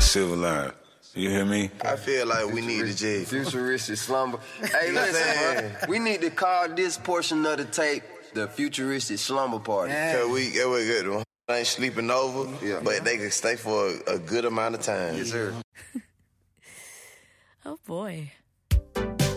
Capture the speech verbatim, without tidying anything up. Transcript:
silver line. You hear me? I feel like we need to just... Futuristic slumber. Hey, listen, bro. We need to call this portion of the tape the Futuristic Slumber Party. Yeah. Cause we, we good. Ain't sleeping over, yeah. But they can stay for a, a good amount of time. Yes, sir. Oh, boy.